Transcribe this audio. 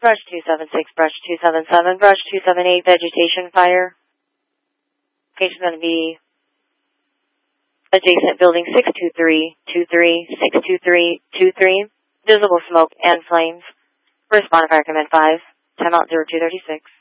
Brush 276, Brush 277, Brush 278, vegetation fire. Location is going to be adjacent building 623, 23, 623, 23. Visible smoke and flames. Respond if I recommend 5. Timeout 0236.